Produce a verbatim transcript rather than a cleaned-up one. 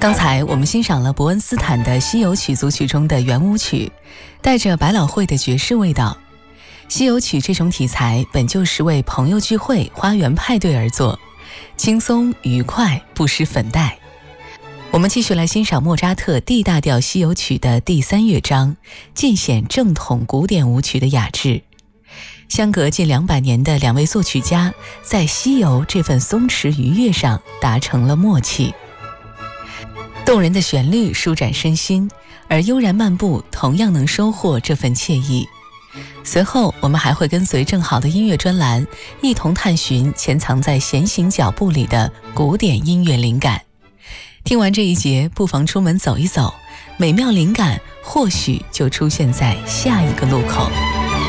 刚才我们欣赏了伯恩斯坦的《西游曲》组曲中的圆舞曲，带着百老汇的爵士味道。西游曲这种题材本就是为朋友聚会、花园派对而作，轻松愉快，不失粉黛。我们继续来欣赏莫扎特 D 大调西游曲的第三乐章，尽显正统古典舞曲的雅致。相隔近两百年的两位作曲家，在西游这份松弛愉悦上达成了默契。动人的旋律舒展身心，而悠然漫步同样能收获这份惬意。随后我们还会跟随正好的音乐专栏，一同探寻潜藏在闲行脚步里的古典音乐灵感。听完这一节，不妨出门走一走，美妙灵感或许就出现在下一个路口。